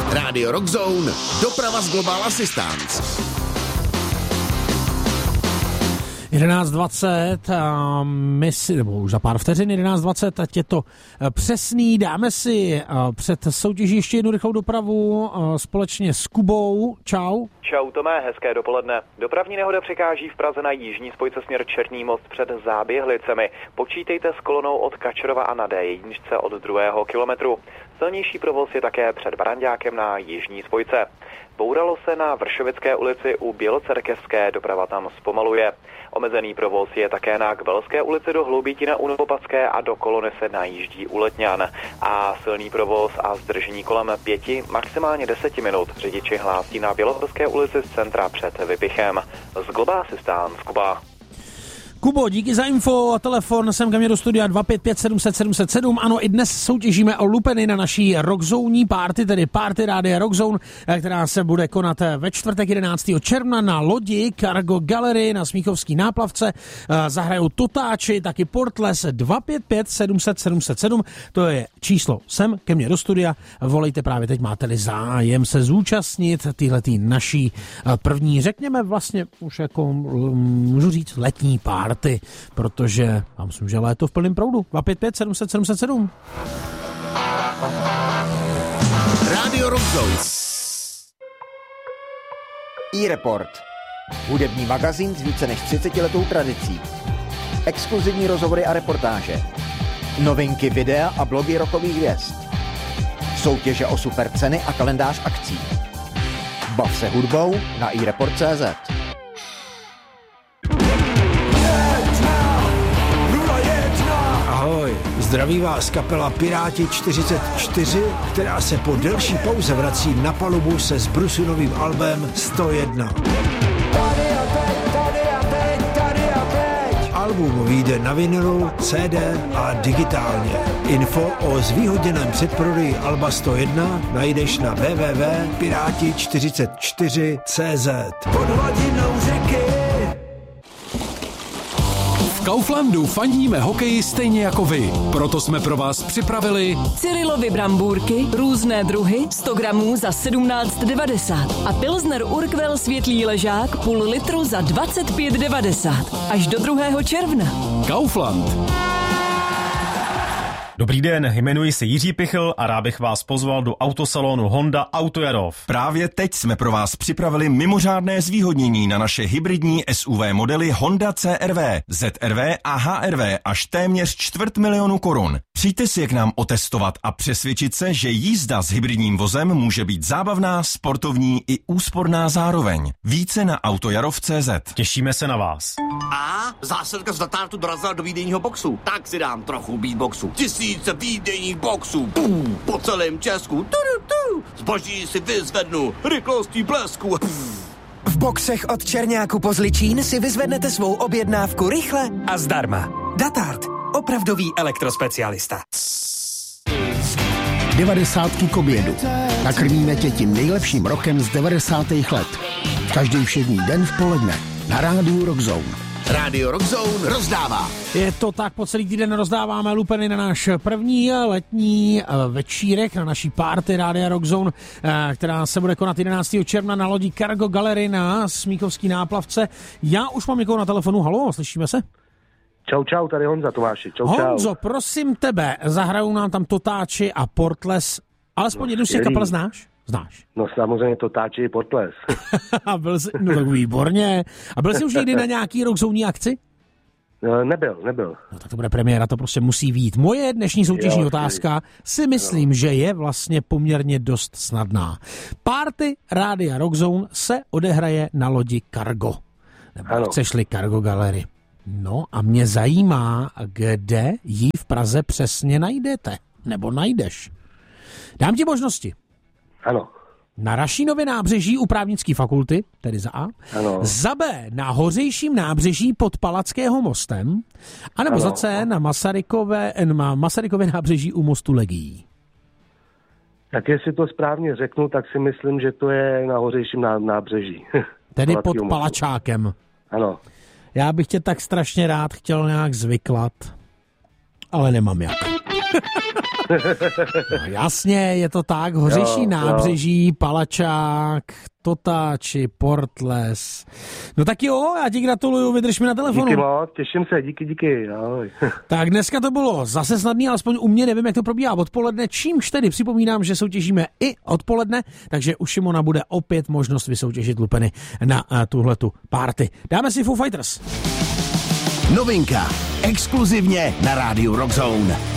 Radio Rock Zone, doprava z Global Assistance. 11:20 a my si, nebo už za pár vteřin 11:20, ať je to přesný, dáme si před soutěží ještě jednu rychlou dopravu společně s Kubou. Čau. Čau Tomé, hezké dopoledne. Dopravní nehoda překáží v Praze na jižní spojce směr Černý most před Záběhlicemi. Počítejte s kolonou od Kačerova a na D1 od 2. kilometru. Silnější provoz je také před Baranďákem na jižní spojce. Bouralo se na Vršovické ulici u Bělocerkevské, doprava tam zpomaluje. Omezený provoz je také na Kbelské ulici do Hloubětína u Novopadské a do kolony se najíždí u Letňan. A silný provoz a zdržení kolem 5, maximálně 10 minut řidiči hlásí na Bělohorské ulici z centra před Vypichem. Z Global Assistance, Kuba. Kubo, díky za info a telefon sem ke mně do studia 255 700 707. Ano, i dnes soutěžíme o lupeny na naší rockzónní party, tedy party Rádia Rockzone, která se bude konat ve čtvrtek 11. června na lodi Cargo Gallery na Smíchovský náplavce. Zahrajou Totáči, taky Portles. 255 700 707. To je číslo sem ke mně do studia. Volejte právě teď, máte-li zájem se zúčastnit tyhletý naší první, řekněme vlastně už jako můžu říct letní party. Protože já myslím, že léto v plném proudu. 255 700 707. Radio Rock Zone. iReport. Hudební magazín s více než 30letou tradicí. Exkluzivní rozhovory a reportáže. Novinky videa a blogy rockových hvězd. Soutěže o super ceny a kalendář akcí. Bav se hudbou na iReport.cz. Ahoj, zdraví vás kapela Piráti 44, která se po delší pauze vrací na palubu se zbrusunovým albem 101. Album vyjde na vinylu, CD a digitálně. Info o zvýhodněném předprodeji alba 101 najdeš na www.pirati44.cz. Pod hladinou řeky. V Kauflandu fandíme hokeji stejně jako vy. Proto jsme pro vás připravili Cyrilovy brambůrky, různé druhy, 100 gramů za 17,90 a Pilsner Urquell světlý ležák půl litru za 25,90 až do 2. června. Kaufland. Dobrý den, jmenuji se Jiří Pichl a rád bych vás pozval do autosalonu Honda Autojarov. Právě teď jsme pro vás připravili mimořádné zvýhodnění na naše hybridní SUV modely Honda CR-V, ZR-V a HR-V až téměř 250 000 korun. Přijďte si je k nám otestovat a přesvědčit se, že jízda s hybridním vozem může být zábavná, sportovní i úsporná zároveň. Více na autojarov.cz. Těšíme se na vás. A zásilka z Datartu dorazila do výdejního boxu. Tak si dám trochu beatboxu. Tisíce výdejních boxů. Po celém Česku. Zboží si vyzvednu. Rychlostí blesku. V boxech od Černáku po Zličín si vyzvednete svou objednávku rychle a zdarma. Datart. Opravdový elektrospecialista. 90 k obědu. Nakrmíme tě tím nejlepším rokem z 90. let. Každý všední den v poledne na rádiu Rock Zone. Radio Rock Zone rozdává. Je to tak, po celý týden rozdáváme lupeny na náš první letní večírek, na naší party Rádia Rock Zone, která se bude konat 11. června na lodi Cargo Gallery na Smíchovský náplavce. Já už mám někoho na telefonu. Halo, slyšíme se? Čau, tady Honza Tomáši. Honzo, prosím tebe, zahrajou nám tam Totáči a Portles. Alespoň jednu z těch kapel znáš? Znáš. No samozřejmě Totáči i Portles. No tak výborně. A byl jsi už někdy na nějaký rockzónní akci? Nebyl. No tak to bude premiéra, to prostě musí být. Moje dnešní soutěžní otázka si myslím, že je vlastně poměrně dost snadná. Party Rádia Rock Zone se odehraje na lodi Cargo. Nebo chceš-li Cargo Gallery. No a mě zajímá, kde ji v Praze přesně najdete. Nebo najdeš. Dám ti možnosti. Ano. Na Rašínově nábřeží u právnické fakulty, tedy za A. Ano. Za B na Hořejším nábřeží pod Palackého mostem. A nebo za C na Masarykově nábřeží u mostu Legií. Tak jestli to správně řeknu, tak si myslím, že to je na Hořejším nábřeží. Tedy pod Palačákem. Ano. Já bych tě tak strašně rád chtěl nějak zvyklat, ale nemám jak. No, jasně, je to tak. Hořejší nábřeží, Palačák, Totáči, Portles. No tak jo, já ti gratuluju, vydrž mi na telefonu. Díky moc, těším se, díky, ahoj. Tak dneska to bylo zase snadný, alespoň u mě, nevím, jak to probíhá odpoledne, čímž tedy připomínám, že soutěžíme i odpoledne, takže u Šimona bude opět možnost vysoutěžit lupeny na tuhletu party. Dáme si Foo Fighters. Novinka. Exkluzivně na rádiu Rock Zone.